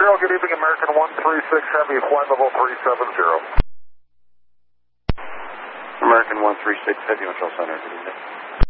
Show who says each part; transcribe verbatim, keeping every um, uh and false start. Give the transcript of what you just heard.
Speaker 1: zero, good evening, American one three six Heavy, flight level three seven zero.
Speaker 2: American one three six Heavy, Control Center, good evening.